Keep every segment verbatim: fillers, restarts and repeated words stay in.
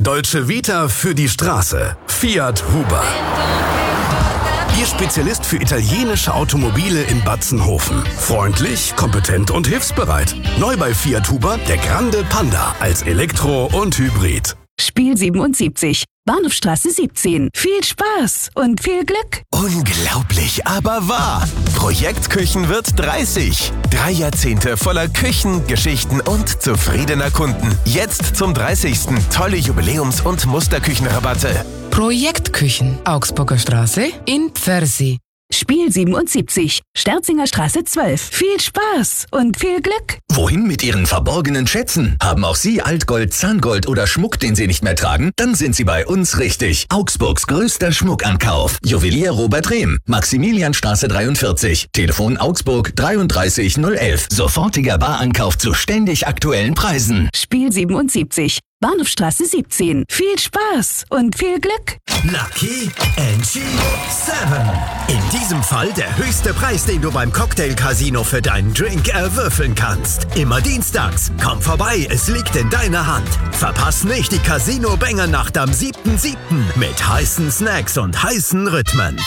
Dolce Vita für die Straße. Fiat Huber. Ihr Spezialist für italienische Automobile in Batzenhofen. Freundlich, kompetent und hilfsbereit. Neu bei Fiat Huber der Grande Panda als Elektro und Hybrid. Spiel siebenundsiebzig, Bahnhofstraße siebzehn. Viel Spaß und viel Glück. Unglaublich, aber wahr. Projekt Küchenwirt dreißig. Drei Jahrzehnte voller Küchen, Geschichten und zufriedener Kunden. Jetzt zum dreißigsten tolle Jubiläums- und Musterküchenrabatte. Projekt Küchen, Augsburger Straße in Pfersee. Spiel siebenundsiebzig, Sterzinger Straße zwölf. Viel Spaß und viel Glück. Wohin mit Ihren verborgenen Schätzen? Haben auch Sie Altgold, Zahngold oder Schmuck, den Sie nicht mehr tragen? Dann sind Sie bei uns richtig. Augsburgs größter Schmuckankauf. Juwelier Robert Rehm. Maximilianstraße dreiundvierzig. Telefon Augsburg dreiunddreißig null elf. Sofortiger Barankauf zu ständig aktuellen Preisen. Spiel siebenundsiebzig, Bahnhofstraße siebzehn. Viel Spaß und viel Glück. Lucky N G sieben. In diesem Fall der höchste Preis, den du beim Cocktail Casino für deinen Drink erwürfeln kannst. Immer dienstags. Komm vorbei, es liegt in deiner Hand. Verpass nicht die Casino-Banger-Nacht am siebten siebten mit heißen Snacks und heißen Rhythmen.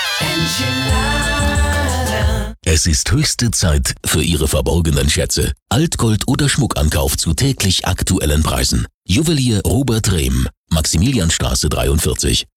Es ist höchste Zeit für Ihre verborgenen Schätze. Altgold oder Schmuckankauf zu täglich aktuellen Preisen. Juwelier Robert Rehm, Maximilianstraße dreiundvierzig.